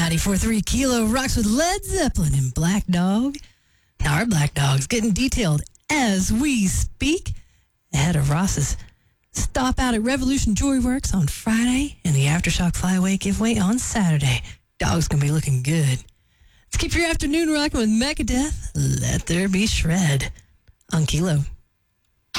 94.3 Kilo rocks with Led Zeppelin and Black Dog. Now, our Black Dog's getting detailed as we speak. Ahead of Ross's stop out at Revolution Jewelry Works on Friday and the Aftershock Flyway giveaway on Saturday. Dog's going to be looking good. Let's keep your afternoon rocking with Megadeth. Let There Be Shred on Kilo.